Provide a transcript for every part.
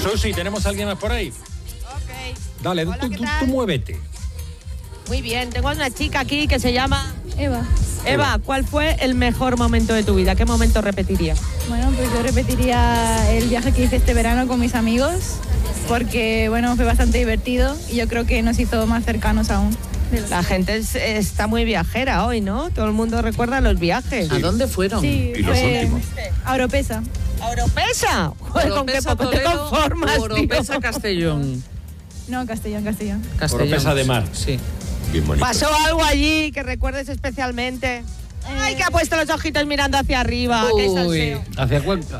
Susi, ¿tenemos a alguien más por ahí? Ok. Dale, Hola, tú muévete. Muy bien, tengo a una chica aquí que se llama Eva. Eva. ¿Cuál fue el mejor momento de tu vida? ¿Qué momento repetirías? Bueno, pues yo repetiría el viaje que hice este verano con mis amigos, porque bueno, fue bastante divertido y yo creo que nos hizo más cercanos aún. La gente está muy viajera hoy, ¿no? Todo el mundo recuerda los viajes. ¿A dónde fueron? Sí, ¿Y los últimos? a Oropesa. ¿A Oropesa? Joder, ¿con qué Oropesa, poco te Toledo, conformas, Oropesa, tío? Castellón. No, Castellón. Oropesa de mar. Sí. Bien bonito. ¿Pasó algo allí que recuerdes especialmente? Ay, que ha puesto los ojitos mirando hacia arriba. Qué Uy. salseo. Hacia Cuenca.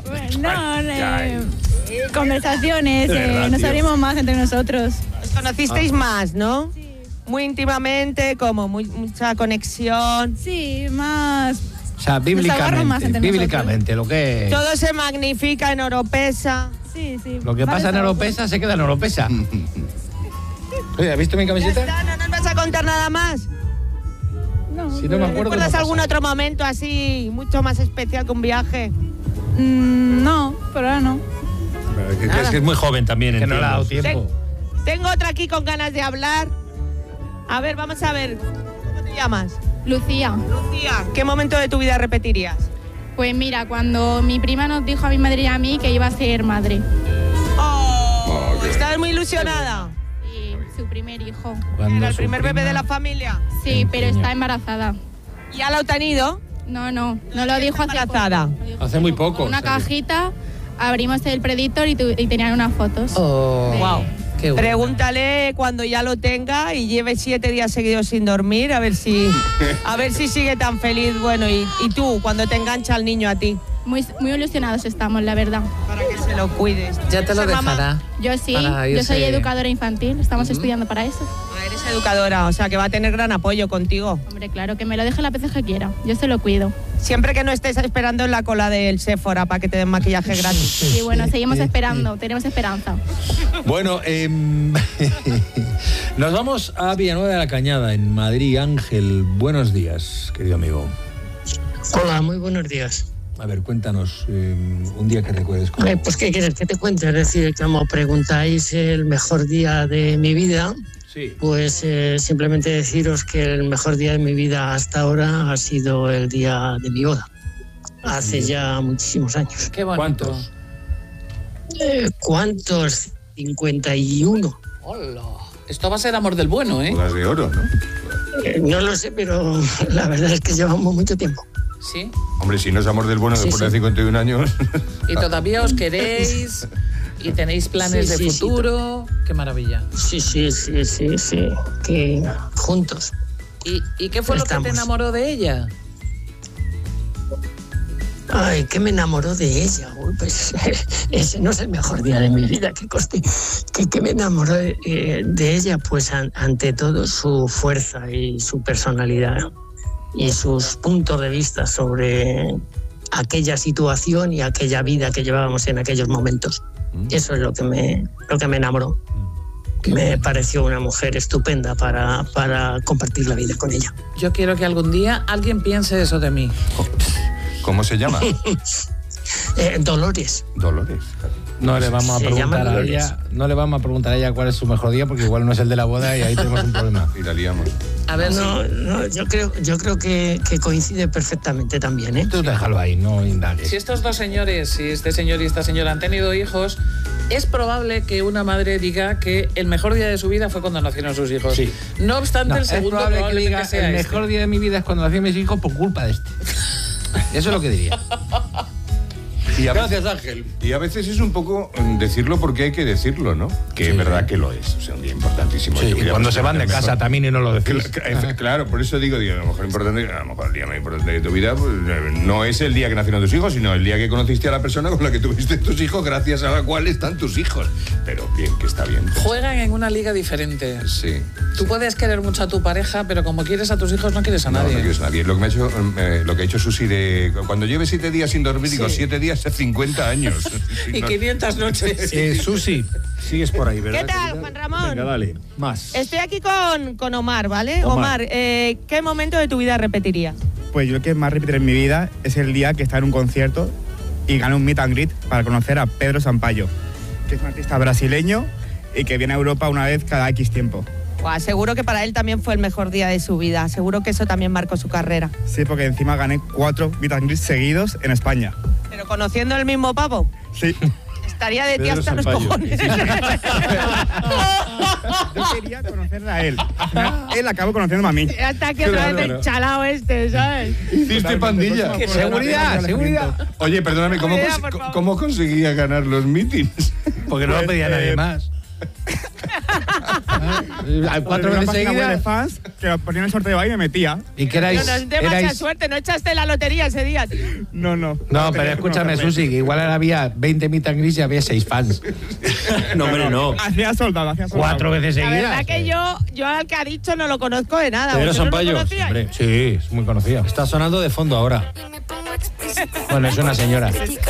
Conversaciones, De verdad, nos tío. abrimos más entre nosotros. Os conocisteis más, ¿no? Sí. Muy íntimamente, como mucha conexión. Sí, más. O sea, agarran más entre bíblicamente, lo que Todo se magnifica en Oropesa. Sí. lo que pasa en Oropesa se queda en Oropesa. Oye, ¿has visto mi Ya camiseta? está, ¿no nos vas a contar nada más? No, Si no me acuerdo. ¿Recuerdas no algún pasa. otro momento así mucho más especial que un viaje? no, por ahora no. Es que es muy joven también, que no le ha dado tiempo. Tengo otra aquí con ganas de hablar. A ver, vamos a ver. ¿Cómo te llamas? Lucía, Lucía, ¿qué momento de tu vida repetirías? pues mira, cuando mi prima nos dijo a mi madre y a mí que iba a ser madre. Oh, qué ¿estás muy ilusionada? Y su primer hijo. Era el primer bebé de la familia. Sí, pero está embarazada. ¿Ya lo han tenido? No lo dijo hace Embarazada. poco. Lo dijo Hace muy poco. Con una o sea que- cajita, abrimos el Predictor y tenían unas fotos. Oh, de- Wow. qué bueno. Pregúntale cuando ya lo tenga y lleve 7 días seguidos sin dormir, a ver si sigue tan feliz. Bueno, y tú, cuando te engancha el niño a ti, Muy ilusionados estamos, la verdad. para que se lo cuides. Ya te lo Ser mamá. dejará. Yo sí, Para yo soy irse- educadora infantil, estamos estudiando para eso. Ah, eres educadora, o sea que va a tener gran apoyo contigo. Hombre, claro, que me lo deje las veces que quiera, yo se lo cuido. Siempre que no estés esperando en la cola del Sephora para que te den maquillaje gratis. Y bueno, seguimos esperando, tenemos esperanza. Bueno, nos vamos a Villanueva de la Cañada, en Madrid. Ángel, buenos días, querido amigo. Hola, muy buenos días. A ver, cuéntanos un día que recuerdes. Pues, ¿qué quieres que te cuente? Es decir, como preguntáis el mejor día de mi vida, Sí. pues simplemente deciros que el mejor día de mi vida hasta ahora ha sido el día de mi boda. Hace ya muchísimos años. Qué bonito. ¿Cuántos? ¿Cuántos? 51. Hola. Esto va a ser amor del bueno, ¿eh? Bodas de oro, ¿no? No lo sé, pero la verdad es que llevamos mucho tiempo. Sí. Hombre, si no es amor del bueno Sí, después de sí. 51 años. Y todavía os queréis y tenéis planes Sí, de sí, sí. futuro. Qué maravilla. Sí. Que juntos. ¿Y qué fue lo que Estamos. te enamoró de ella? Ay, que me enamoró de ella. Uy, pues ese no es el mejor día de mi vida, que coste. Que me enamoró de ella, pues ante todo su fuerza y su personalidad y sus puntos de vista sobre aquella situación y aquella vida que llevábamos en aquellos momentos. Eso es lo que me enamoró. Me pareció una mujer estupenda para compartir la vida con ella. Yo quiero que algún día alguien piense eso de mí. ¿Cómo se llama? Dolores. Dolores. No le vamos a Se llama preguntar a Dolores. ella, no le vamos a preguntar a ella cuál es su mejor día, porque igual no es el de la boda y ahí tenemos un problema. Y la liamos. A ver No, yo creo que coincide perfectamente también, ¿eh? Tú déjalo ahí, no indagues. si estos dos señores, si este señor y esta señora han tenido hijos, es probable que una madre diga que el mejor día de su vida fue cuando nacieron sus hijos. Sí. No obstante, No, el es segundo probable que probablemente diga sea el este. mejor día de mi vida es cuando nací mis hijos por culpa de este. Eso es lo que diría. Y a Gracias, veces, Ángel. Y a veces es un poco decirlo porque hay que decirlo, ¿no? Que es verdad que lo es. O sea, un día importantísimo. Sí, Yo y voy a cuando se van de mejor. casa también y no lo decís. Claro, por eso digo, a lo mejor importante, a lo mejor el día más importante de tu vida pues, no es el día que nacieron tus hijos, sino el día que conociste a la persona con la que tuviste tus hijos, gracias a la cual están tus hijos. Pero bien, que está bien. Juegan en una liga diferente. Sí. Tú puedes querer mucho a tu pareja, pero como quieres a tus hijos, no quieres a No, nadie. no quieres a nadie. Lo que me ha hecho, lo que ha hecho Susi de cuando lleve 7 días sin dormir, digo, Sí. 7 días es 50 años. Y No- 500 noches. Susi, sigues por ahí, ¿verdad? ¿Qué tal, querida? Juan Ramón? Venga, dale, más. Estoy aquí con Omar, ¿vale? Omar. Omar, ¿qué momento de tu vida repetirías? Pues yo el que más repetiré en mi vida es el día que estaba en un concierto y gané un meet and greet para conocer a Pedro Sampaio. que es un artista brasileño y que viene a Europa una vez cada X tiempo. Buah, seguro que para él también fue el mejor día de su vida. Seguro que eso también marcó su carrera. Sí, porque encima gané 4 Meet and Greet seguidos en España. ¿Pero conociendo el mismo pavo? Sí. Estaría de ti hasta los cojones. Yo quería conocerle a él. Al final, él acabó conociéndome a mí. Hasta que otra vez el chalao este, ¿sabes? Hiciste pandilla. Seguridad. Oye, perdóname, ¿cómo conseguía ganar los meetings? Porque no lo pedía nadie más. Hay 4 veces de seguidas. fans que lo ponían en el sorteo ahí y me metía. ¿Y qué erais? No es demasiada suerte, no echaste la lotería ese día, tío. No, pero escúchame, Susi, que igual había 20 Meet and Greets y había 6 fans. No, hombre, no. Hacía soldado. 4 veces La seguidas. verdad que yo al que ha dicho no lo conozco de nada. Pedro ¿Vosotros lo Sampaio, conocíais? Hombre, sí, es muy conocido. Está sonando de fondo ahora. Bueno, es una señora.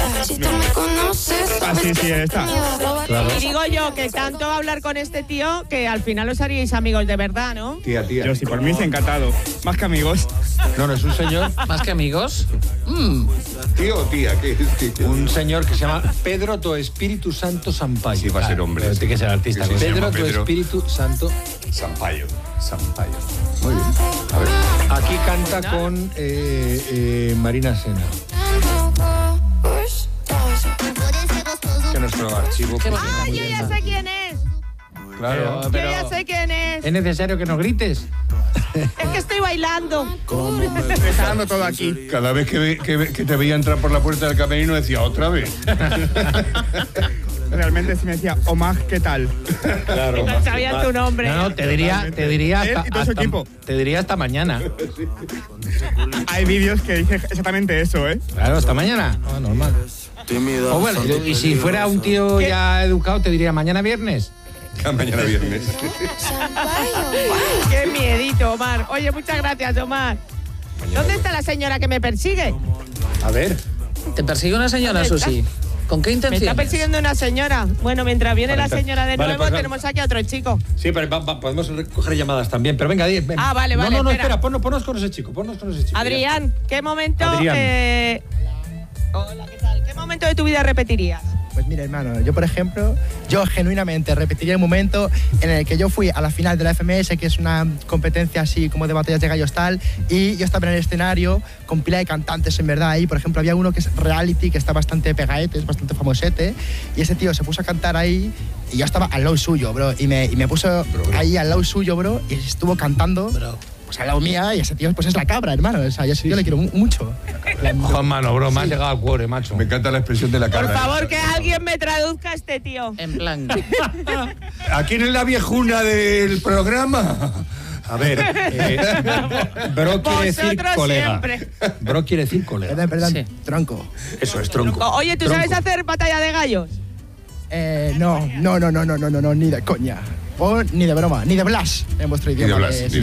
Ah, sí, está. Claro. Y digo yo que tanto hablar con este tío que al final os haríais amigos de verdad, ¿no? Tía. Yo sí, por mí sí, encantado. Más que amigos. No, es un señor. Más que amigos. ¿Tío o tía? ¿Qué es tío? Un señor que se llama Pedro do Espíritu Santo Sampaio. Sí, va a ser hombre. Tiene que ser artista. Sí, se Pedro llama do Pedro. Espíritu Santo. Sampaio. Muy bien. A ver. Aquí canta con Marina Sena. Que nuestro archivo. ¡Ah, yo ya sé quién es! Claro, Yo ya sé quién es. ¿Es necesario que nos grites? Es que estoy bailando. Me está dando todo aquí. Cada vez que te veía entrar por la puerta del camerino decía, ¿otra vez? Realmente sí me decía, Omar, ¿qué tal? Claro. No sabía tu nombre. No, te diría Él y todo su equipo. Te diría hasta mañana. Hay vídeos que dicen exactamente eso, ¿eh? Claro, hasta mañana. Oh, normal. O bueno, y si fuera un tío ya educado, te diría mañana viernes. Mañana viernes. Qué miedito, Omar. Oye, muchas gracias, Omar. ¿Dónde está la señora que me persigue? A ver. ¿Te persigue una señora, ¿Dónde está? Susi? ¿Con qué Me intención? está persiguiendo una señora. Bueno, mientras viene la señora de Vale, nuevo, pues, tenemos aquí a otro chico. Sí, pero podemos coger llamadas también. Pero venga, ven. Ah, vale, No, espera. espera, ponnos con ese chico. Adrián, ¿qué momento? Adrián. Hola, ¿qué tal? ¿Qué momento de tu vida repetirías? Pues mira, hermano, yo por ejemplo, yo genuinamente repetiría el momento en el que yo fui a la final de la FMS, que es una competencia así como de batallas de gallos tal, y yo estaba en el escenario con pila de cantantes en verdad ahí. Por ejemplo, había uno que es reality, que está bastante pegaete, es bastante famosete, y ese tío se puso a cantar ahí y yo estaba al lado suyo, bro, y me puso ahí al lado suyo, bro, y estuvo cantando. Pues al lado mía, y ese tío pues es la cabra, hermano. O sea, yo le quiero mucho. Juan Mano, bro, me has llegado al cuore, macho. Me encanta la expresión de la cabra. Por favor, que alguien me traduzca a este tío. En plan. ¿A quién es la viejuna del programa? A ver, bro quiere decir Vosotros colega. siempre. Bro quiere decir colega. Perdón, Sí. tronco. Eso es tronco. Oye, ¿tú sabes hacer batalla de gallos? No, ni de coña. O ni de broma, ni de Blas en vuestro idioma.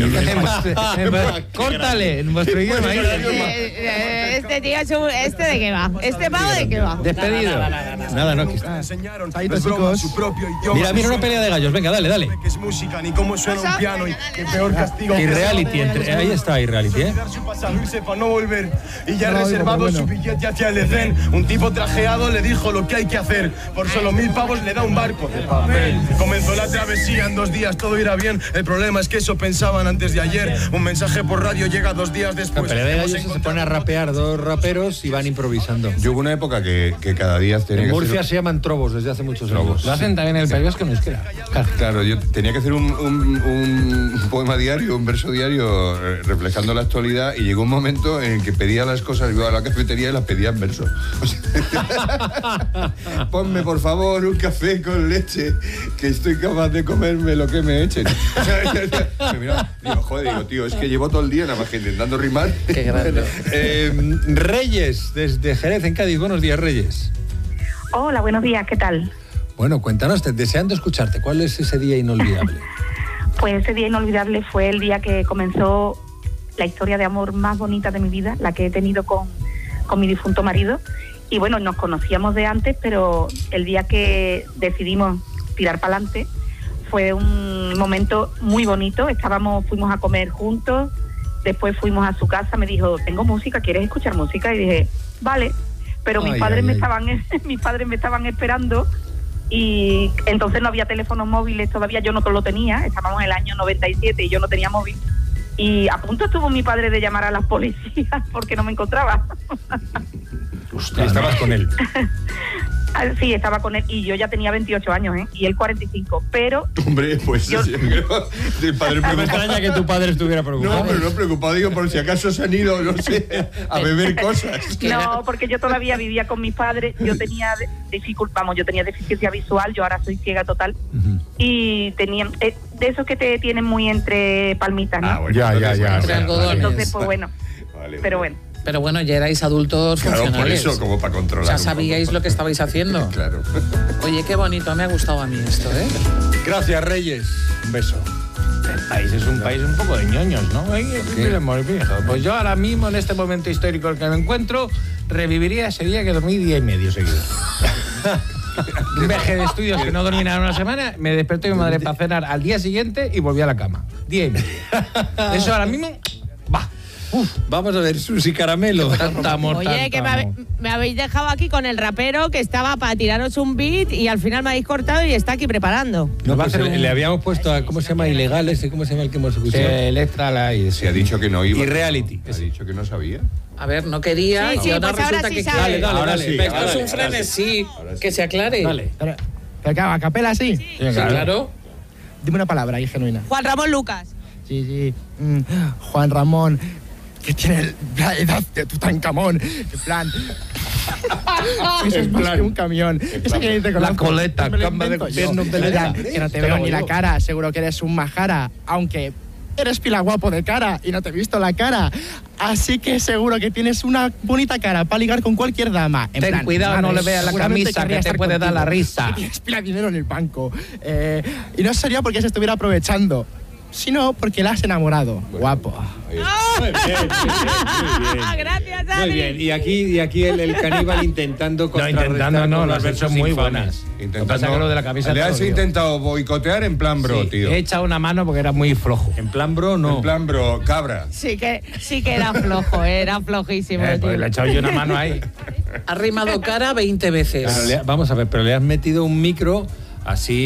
Córtale, en vuestro idioma. Este tío es un... ¿Este de qué va? ¿Este pavo de qué va? Despedido. Nada, no. Enseñaron chicos. Mira, una pelea de gallos. Venga, dale. Que es música, ni cómo suena un piano, y qué peor castigo. Y reality, ahí está, y reality, ¿eh? Su pasado y sepa no volver. Y ya No, reservado bueno. su billete hacia el Edén. Un tipo trajeado le dijo lo que hay que hacer. Por solo 1000 pavos le da un barco de papel. Comenzó la travesía, en 2 días todo irá bien. El problema es que eso pensaban antes de ayer. Un mensaje por radio llega 2 días La después. pelea de Hemos gallos se encontrado- pone a rapear 2 raperos y van improvisando. Yo hubo una época que cada día tenía En que Murcia hacer... se llaman trobos desde hace muchos años. Trobos. Lo hacen también en el País Vasco en euskera. Claro, yo tenía que hacer un poema diario, un verso diario reflejando la actualidad, y llegó un momento en el que pedía las cosas, iba a la cafetería y las pedía en verso. O sea, ponme por favor un café con leche, que estoy capaz de comerme lo que me echen. Me miraba, digo, joder, tío, es que llevo todo el día nada más que intentando rimar. Qué grande. Reyes, desde Jerez, en Cádiz. Buenos días, Reyes. Hola, buenos días, ¿qué tal? Bueno, cuéntanos, deseando escucharte, ¿cuál es ese día inolvidable? Pues ese día inolvidable fue el día que comenzó la historia de amor más bonita de mi vida, la que he tenido con mi difunto marido. Y bueno, nos conocíamos de antes, pero el día que decidimos tirar para adelante fue un momento muy bonito. Fuimos a comer juntos, después fuimos a su casa, me dijo, tengo música, ¿quieres escuchar música? Y dije, vale. Pero mis padres me estaban esperando Y entonces no había teléfonos móviles todavía, yo no lo tenía, estábamos en el año 97 y yo no tenía móvil. Y a punto estuvo mi padre de llamar a las policías porque no me encontraba. Usted, estabas con él. Sí, estaba con él y yo ya tenía 28 años, y él 45, pero... Hombre, pues el padre preocupado. Me extraña que tu padre estuviera preocupado. No, pero no preocupado, digo, por si acaso se han ido, no sé, a beber cosas. No, porque yo todavía vivía con mis padres, yo tenía yo tenía deficiencia visual, yo ahora soy ciega total, y tenía... de esos que te tienen muy entre palmitas, ¿no? Bueno, ya. Entre algodones. Entonces, pues bueno, pero bueno. Pero bueno, ya erais adultos funcionales. Por eso, como para controlar. O sea, sabíais lo que estabais haciendo. Claro. Oye, qué bonito, me ha gustado a mí esto, ¿eh? Gracias, Reyes. Un beso. El país es un país un poco de ñoños, ¿no? Pues yo ahora mismo, en este momento histórico en el que me encuentro, reviviría ese día que dormí 10 y medio seguido. Un viaje de estudios que no dormí nada una semana, me despertó mi madre para cenar al día siguiente y volví a la cama. 10 y medio. Eso ahora mismo, va. Vamos a ver, Susi Caramelo. Oye, que me habéis dejado aquí con el rapero que estaba para tiraros un beat y al final me habéis cortado y está aquí preparando. No, pues le habíamos puesto a, ¿cómo se llama? Ilegales, ¿cómo se llama el que hemos escuchado? Electra y se ha dicho que no iba. Y Reality. Ha dicho que no sabía. A ver, no quería. Sí, ahora pues resulta ahora sí que sabe. dale, ahora sí. Esto es un frenesí. Que se aclare. Dale. Pero claro, a capela sí. Sí, claro. Dime una palabra ahí, genuina. Juan Ramón Lucas. Sí. Juan Ramón, que tiene la edad de Tutankamón. En plan... Eso es más que un camión. Esa que dice con la coleta, camba de gobierno de la que no te veo ni la cara, seguro que eres un majara, aunque eres pila guapo de cara y no te he visto la cara. Así que seguro que tienes una bonita cara para ligar con cualquier dama. En Ten plan, cuidado, no le veas la camisa que te puede dar la risa. Y tienes pila de dinero en el banco. Y no sería porque se estuviera aprovechando, sino porque la has enamorado. Bueno, guapo. Muy bien. Gracias, Adri. Muy bien. Y aquí el caníbal intentando contrarrestar. No, las versiones son muy buenas. Intentando lo de la camisa. Le has intentado boicotear en plan bro, tío. He echado una mano porque era muy flojo. En plan bro, no. En plan bro, cabra. Sí que era flojo, era flojísimo. Pues le he echado yo una mano ahí. Ha rimado cara 20 veces. Claro, vamos a ver, pero le has metido un micro así.